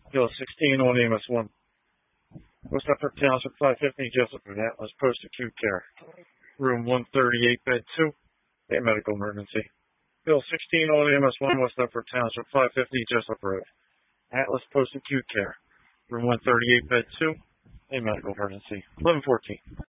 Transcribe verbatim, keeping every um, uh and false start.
Bill sixteen on A M S one. West Upper Township five fifty, Jessup, Atlas post-acute care. Room one thirty-eight, bed two, a medical emergency. Bill sixteen on A M S one, West Upper Township five fifty, Jessup Road. Atlas post-acute care. Room one thirty-eight, bed two, a medical emergency. eleven fourteen.